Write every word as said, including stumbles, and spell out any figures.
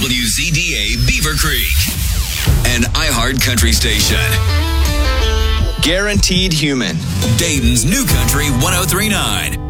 W Z D A Beaver Creek, an iHeart country station. Guaranteed Human. Dayton's New Country one oh three point nine.